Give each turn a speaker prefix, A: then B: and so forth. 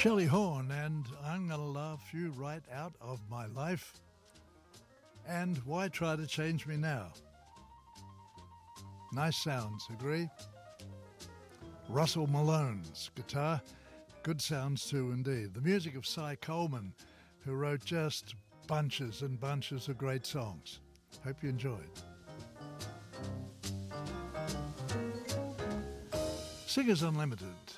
A: Shelley Horn, and I'm gonna laugh you right out of my life. And why try to change me now? Nice sounds, agree? Russell Malone's guitar, good sounds too indeed. The music of Cy Coleman, who wrote just bunches and bunches of great songs. Hope you enjoyed. Singers Unlimited.